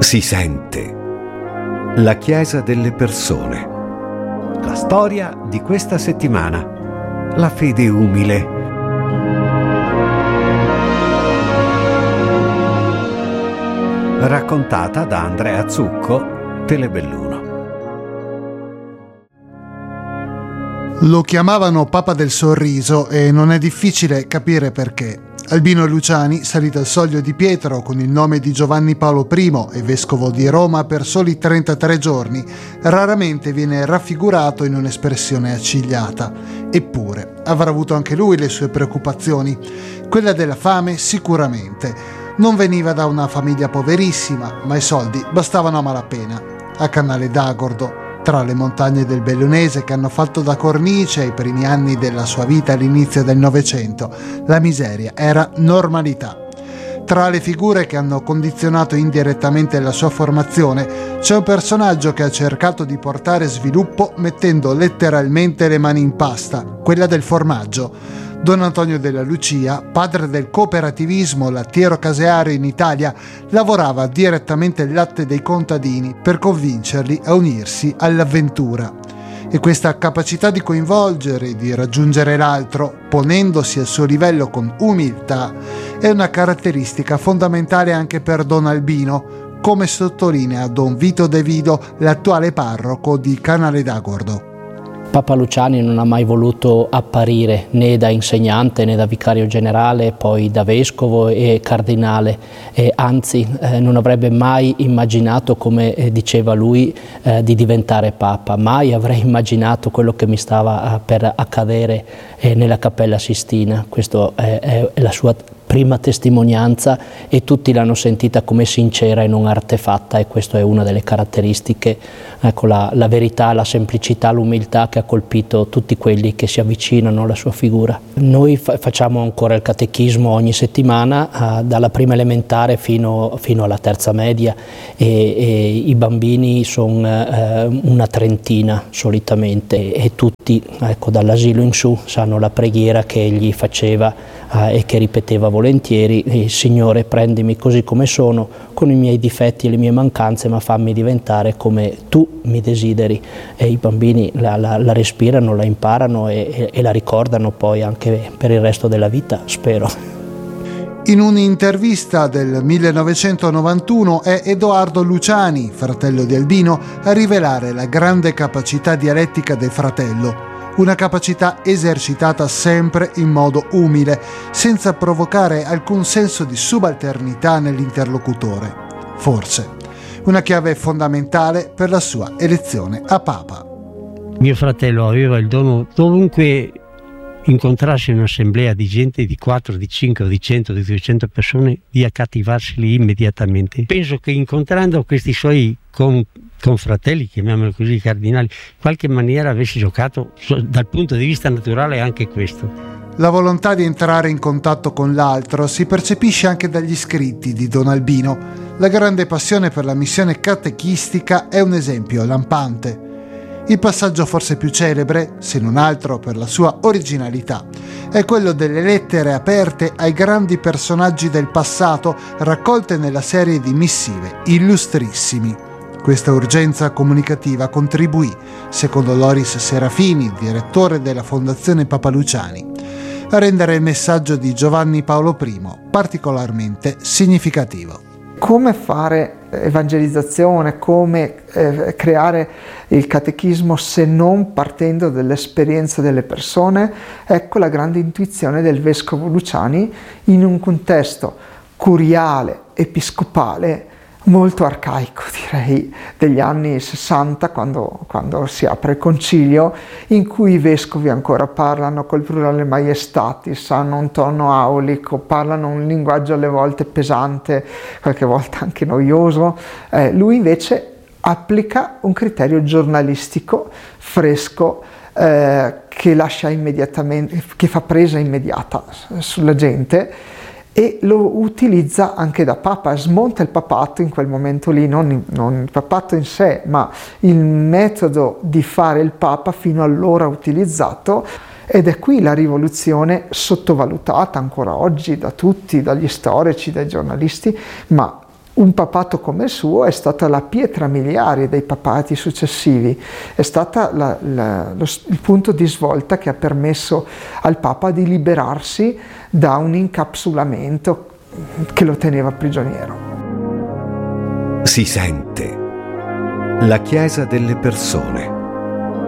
si sente. La Chiesa delle persone. La storia di questa settimana. La fede umile. Raccontata da Andrea Zucco, Telebelluno. Lo chiamavano Papa del Sorriso e non è difficile capire perché. Albino Luciani, salito al Soglio di Pietro con il nome di Giovanni Paolo I e vescovo di Roma per soli 33 giorni, raramente viene raffigurato in un'espressione accigliata. Eppure, avrà avuto anche lui le sue preoccupazioni. Quella della fame sicuramente. Non veniva da una famiglia poverissima, ma i soldi bastavano a malapena. A Canale d'Agordo, tra le montagne del Bellunese che hanno fatto da cornice ai primi anni della sua vita all'inizio del Novecento, la miseria era normalità. Tra le figure che hanno condizionato indirettamente la sua formazione c'è un personaggio che ha cercato di portare sviluppo mettendo letteralmente le mani in pasta, quella del formaggio. Don Antonio della Lucia, padre del cooperativismo lattiero-caseario in Italia, lavorava direttamente il latte dei contadini per convincerli a unirsi all'avventura. E questa capacità di coinvolgere e di raggiungere l'altro, ponendosi al suo livello con umiltà, è una caratteristica fondamentale anche per Don Albino, come sottolinea Don Vito De Vido, l'attuale parroco di Canale d'Agordo. Papa Luciani non ha mai voluto apparire né da insegnante né da vicario generale, poi da vescovo e cardinale, anzi non avrebbe mai immaginato, come diceva lui, di diventare Papa. Mai avrei immaginato quello che mi stava per accadere nella Cappella Sistina. Questa è la sua prima testimonianza e tutti l'hanno sentita come sincera e non artefatta, e questa è una delle caratteristiche, ecco, la verità, la semplicità, l'umiltà che ha colpito tutti quelli che si avvicinano alla sua figura. Noi facciamo ancora il catechismo ogni settimana, dalla prima elementare fino alla terza media, e i bambini sono una trentina solitamente, e tutti, ecco, dall'asilo in su sanno la preghiera che egli faceva e che ripeteva volentieri: Signore, prendimi così come sono, con i miei difetti e le mie mancanze, ma fammi diventare come tu mi desideri. E i bambini la respirano, la imparano e la ricordano poi anche per il resto della vita, spero. In un'intervista del 1991 è Edoardo Luciani, fratello di Albino, a rivelare la grande capacità dialettica del fratello. Una capacità esercitata sempre in modo umile, senza provocare alcun senso di subalternità nell'interlocutore. Forse una chiave fondamentale per la sua elezione a Papa. Mio fratello aveva il dono, dovunque incontrasse un'assemblea di gente di 4, di 5, di 100, di 200 persone, di accattivarseli immediatamente. Penso che incontrando questi suoi confratelli, chiamiamoli così, cardinali, in qualche maniera avesse giocato dal punto di vista naturale anche questo. La volontà di entrare in contatto con l'altro si percepisce anche dagli scritti di Don Albino. La grande passione per la missione catechistica è un esempio lampante. Il passaggio forse più celebre, se non altro per la sua originalità, è quello delle lettere aperte ai grandi personaggi del passato raccolte nella serie di missive illustrissimi. Questa urgenza comunicativa contribuì, secondo Loris Serafini, direttore della Fondazione Papa Luciani, a rendere il messaggio di Giovanni Paolo I particolarmente significativo. Come fare evangelizzazione, come creare il catechismo se non partendo dall'esperienza delle persone? Ecco la grande intuizione del vescovo Luciani in un contesto curiale, episcopale, molto arcaico, direi, degli anni 60, quando si apre il concilio, in cui i vescovi ancora parlano col plurale maiestatis, hanno un tono aulico, parlano un linguaggio alle volte pesante, qualche volta anche noioso. Lui invece applica un criterio giornalistico, fresco, che lascia immediatamente, che fa presa immediata sulla gente, e lo utilizza anche da Papa, smonta il papato in quel momento lì, non il papato in sé, ma il metodo di fare il Papa fino allora utilizzato, ed è qui la rivoluzione sottovalutata ancora oggi da tutti, dagli storici, dai giornalisti, ma un papato come il suo è stata la pietra miliare dei papati successivi, è stata il punto di svolta che ha permesso al Papa di liberarsi da un incapsulamento che lo teneva prigioniero. Si sente la Chiesa delle persone.